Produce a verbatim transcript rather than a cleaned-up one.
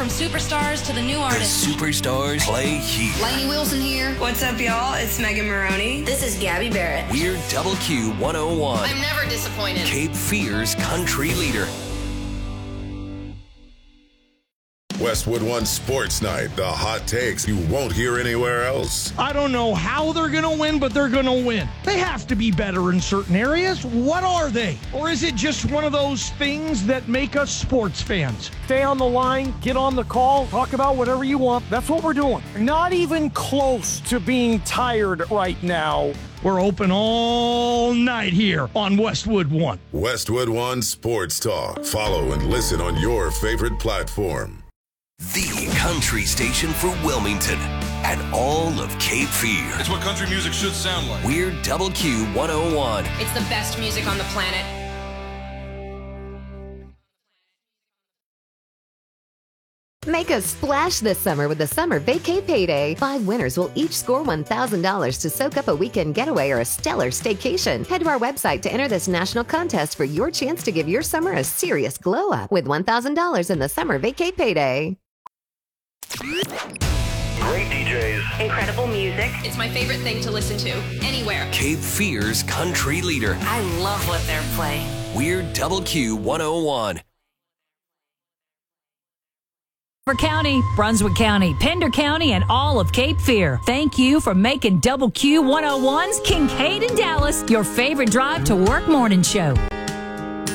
from superstars to the new The artists. superstars play here. Lainey Wilson here. What's up, y'all? It's Megan Maroney. This is Gabby Barrett. We're Double Q one oh one. I'm never disappointed. Cape Fear's country leader. Westwood One Sports Night, the hot takes you won't hear anywhere else. I don't know how they're going to win, but they're going to win. They have to be better in certain areas. What are they? Or is it just one of those things that make us sports fans? Stay on the line, get on the call, talk about whatever you want. That's what we're doing. Not even close to being tired right now. We're open all night here on Westwood One. Westwood One Sports Talk. Follow and listen on your favorite platform. The country station for Wilmington and all of Cape Fear. It's what country music should sound like. We're Double Q one oh one. It's the best music on the planet. Make a splash this summer with the Summer Vacay Payday. Five winners will each score one thousand dollars to soak up a weekend getaway or a stellar staycation. Head to our website to enter this national contest for your chance to give your summer a serious glow up with one thousand dollars in the Summer Vacay Payday. Great D Js. Incredible music. It's my favorite thing to listen to anywhere. Cape Fear's country leader. I love what they're playing. We're Double Q one oh one. County, Brunswick County, Pender County, and all of Cape Fear. Thank you for making Double Q one oh one's Kincaid and Dallas your favorite drive to work morning show.